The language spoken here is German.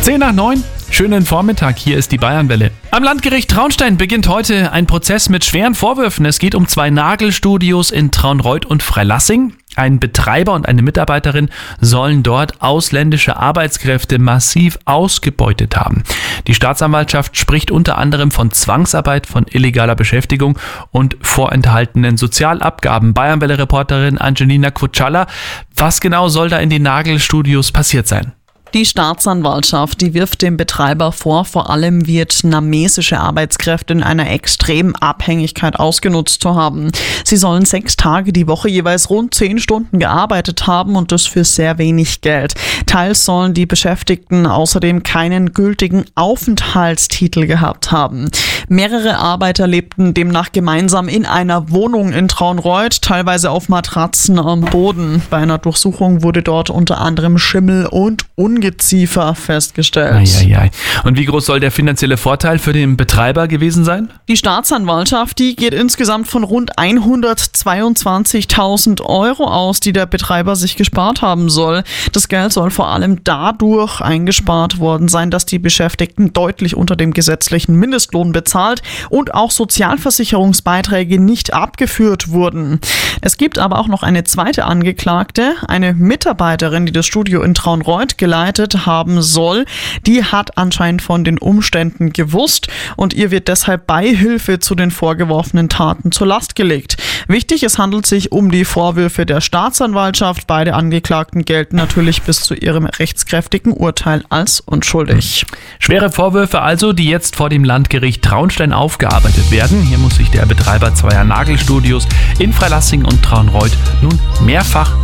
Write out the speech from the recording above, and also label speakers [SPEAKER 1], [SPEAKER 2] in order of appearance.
[SPEAKER 1] 10:09, schönen Vormittag, hier ist die Bayernwelle. Am Landgericht Traunstein beginnt heute ein Prozess mit schweren Vorwürfen. Es geht um 2 Nagelstudios in Traunreut und Freilassing. Ein Betreiber und eine Mitarbeiterin sollen dort ausländische Arbeitskräfte massiv ausgebeutet haben. Die Staatsanwaltschaft spricht unter anderem von Zwangsarbeit, von illegaler Beschäftigung und vorenthaltenen Sozialabgaben. Bayernwelle-Reporterin Angelina Kutschalla, was genau soll da in den Nagelstudios passiert sein?
[SPEAKER 2] Die Staatsanwaltschaft, die wirft dem Betreiber vor, vor allem vietnamesische Arbeitskräfte in einer extremen Abhängigkeit ausgenutzt zu haben. Sie sollen 6 Tage die Woche jeweils rund 10 Stunden gearbeitet haben und das für sehr wenig Geld. Teils sollen die Beschäftigten außerdem keinen gültigen Aufenthaltstitel gehabt haben. Mehrere Arbeiter lebten demnach gemeinsam in einer Wohnung in Traunreut, teilweise auf Matratzen am Boden. Bei einer Durchsuchung wurde dort unter anderem Schimmel und Ungeziefer festgestellt.
[SPEAKER 1] Eieiei. Und wie groß soll der finanzielle Vorteil für den Betreiber gewesen sein?
[SPEAKER 2] Die Staatsanwaltschaft, die geht insgesamt von rund 122.000 Euro aus, die der Betreiber sich gespart haben soll. Das Geld soll vor allem dadurch eingespart worden sein, dass die Beschäftigten deutlich unter dem gesetzlichen Mindestlohn bezahlt und auch Sozialversicherungsbeiträge nicht abgeführt wurden. Es gibt aber auch noch eine zweite Angeklagte, eine Mitarbeiterin, die das Studio in Traunreut geleitet haben soll. Die hat anscheinend von den Umständen gewusst und ihr wird deshalb Beihilfe zu den vorgeworfenen Taten zur Last gelegt. Wichtig, es handelt sich um die Vorwürfe der Staatsanwaltschaft. Beide Angeklagten gelten natürlich bis zu ihrem rechtskräftigen Urteil als unschuldig.
[SPEAKER 1] Schwere Vorwürfe also, die jetzt vor dem Landgericht Traunstein aufgearbeitet werden. Hier muss sich der Betreiber 2 Nagelstudios in Freilassing und Traunreut nun mehrfach